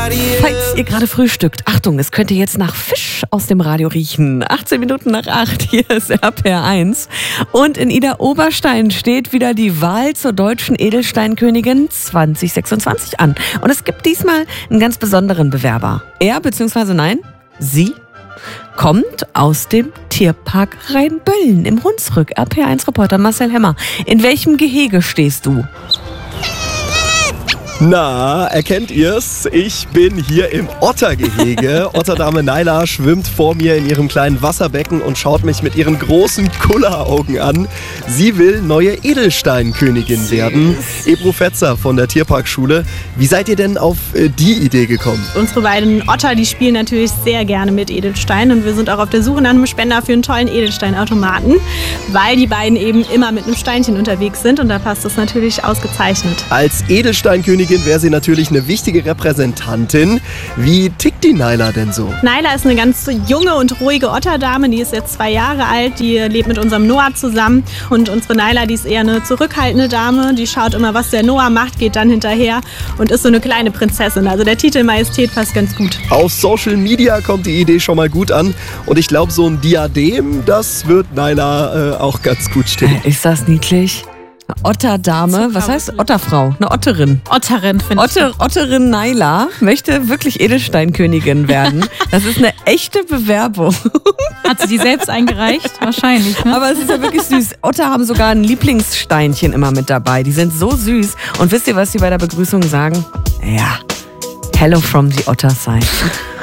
Falls ihr gerade frühstückt, Achtung, es könnte jetzt nach Fisch aus dem Radio riechen. 18 Minuten nach 8, hier ist RPR1. Und in Ida Oberstein steht wieder die Wahl zur deutschen Edelsteinkönigin 2026 an. Und es gibt diesmal einen ganz besonderen Bewerber. Er bzw. nein, sie kommt aus dem Tierpark Rheinböllen im Hunsrück. RPR1-Reporter Marcel Hemmer. In welchem Gehege stehst du? Na, erkennt ihr's? Ich bin hier im Ottergehege. Otterdame Naila schwimmt vor mir in ihrem kleinen Wasserbecken und schaut mich mit ihren großen Kulleraugen an. Sie will neue Edelsteinkönigin werden. Ebru Fetzer von der Tierparkschule. Wie seid ihr denn auf die Idee gekommen? Unsere beiden Otter, die spielen natürlich sehr gerne mit Edelsteinen und wir sind auch auf der Suche nach einem Spender für einen tollen Edelsteinautomaten, weil die beiden eben immer mit einem Steinchen unterwegs sind und da passt das natürlich ausgezeichnet. Als Edelsteinkönigin wäre sie natürlich eine wichtige Repräsentantin. Wie tickt die Naila denn so? Naila ist eine ganz junge und ruhige Otterdame, die ist jetzt 2 Jahre alt, die lebt mit unserem Noah zusammen und unsere Naila, die ist eher eine zurückhaltende Dame, die schaut immer, was der Noah macht, geht dann hinterher und ist so eine kleine Prinzessin. Also der Titel Majestät passt ganz gut. Auf Social Media kommt die Idee schon mal gut an und ich glaube, so ein Diadem, das wird Naila auch ganz gut stehen. Ist das niedlich? Otterdame, was heißt Otterfrau? Eine Otterin. Otterin, finde ich. Otterin Naila möchte wirklich Edelsteinkönigin werden. Das ist eine echte Bewerbung. Hat sie die selbst eingereicht? Wahrscheinlich, ne? Aber es ist ja wirklich süß. Otter haben sogar ein Lieblingssteinchen immer mit dabei. Die sind so süß. Und wisst ihr, was sie bei der Begrüßung sagen? Ja, hello from the Otter side.